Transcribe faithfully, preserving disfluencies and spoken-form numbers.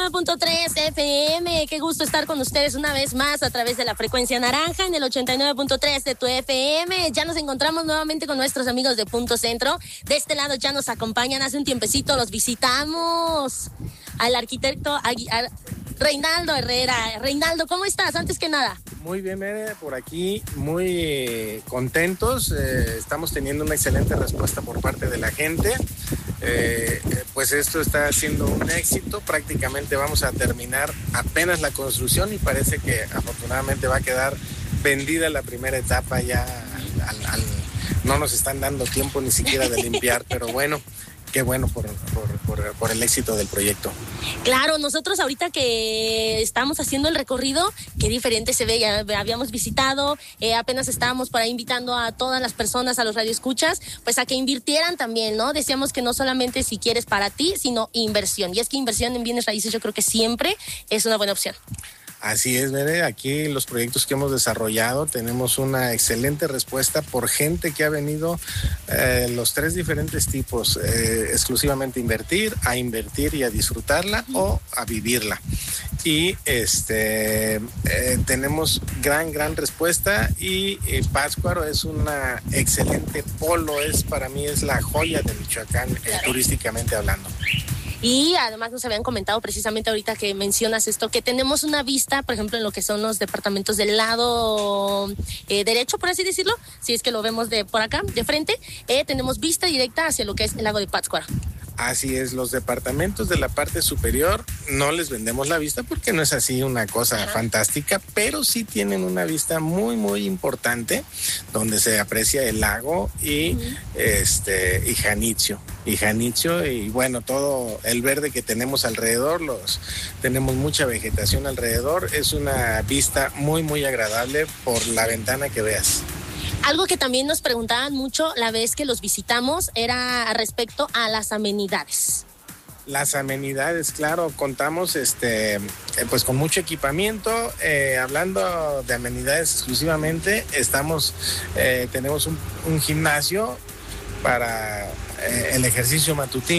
nueve punto tres F M. Qué gusto estar con ustedes una vez más a través de la frecuencia naranja en el ochenta y nueve punto tres de tu F M. Ya nos encontramos nuevamente con nuestros amigos de Punto Centro. De este lado ya nos acompañan. Hace un tiempecito los visitamos al arquitecto Aguilar, Reinaldo Herrera. Reinaldo, ¿cómo estás? Antes que nada. Muy bien, Mere, por aquí, muy eh, contentos. Eh, estamos teniendo una excelente respuesta por parte de la gente. Eh, eh, pues esto está siendo un éxito. Prácticamente vamos a terminar apenas la construcción y parece que afortunadamente va a quedar vendida la primera etapa ya. Al, al, no nos están dando tiempo ni siquiera de limpiar, pero bueno. Qué bueno por, por, por, por el éxito del proyecto. Claro, nosotros ahorita que estamos haciendo el recorrido, qué diferente se ve. Ya habíamos visitado, eh, apenas estábamos por ahí invitando a todas las personas, a los radioescuchas, pues a que invirtieran también, ¿no? Decíamos que no solamente si quieres para ti, sino inversión. Y es que inversión en bienes raíces yo creo que siempre es una buena opción. Así es, Bere. Aquí los proyectos que hemos desarrollado tenemos una excelente respuesta por gente que ha venido eh, los tres diferentes tipos, eh, exclusivamente invertir, a invertir y a disfrutarla o a vivirla. Y este eh, tenemos gran, gran respuesta y eh, Pátzcuaro es una excelente polo, es para mí es la joya de Michoacán, eh, turísticamente hablando. Y además nos habían comentado precisamente ahorita que mencionas esto, que tenemos una vista, por ejemplo, en lo que son los departamentos del lado eh, derecho, por así decirlo, si es que lo vemos de por acá, de frente, eh, tenemos vista directa hacia lo que es el lago de Pátzcuaro. Así es, los departamentos de la parte superior no les vendemos la vista porque no es así una cosa Ajá. fantástica, pero sí tienen una vista muy, muy importante donde se aprecia el lago y uh-huh. este y Janitzio, y Janitzio y bueno, todo el verde que tenemos alrededor, los tenemos mucha vegetación alrededor, es una vista muy, muy agradable por la ventana que veas. Algo que también nos preguntaban mucho la vez que los visitamos era respecto a las amenidades. Las amenidades, claro, contamos este, eh, pues con mucho equipamiento. Eh, hablando de amenidades exclusivamente, estamos, eh, tenemos un, un gimnasio para eh, el ejercicio matutino.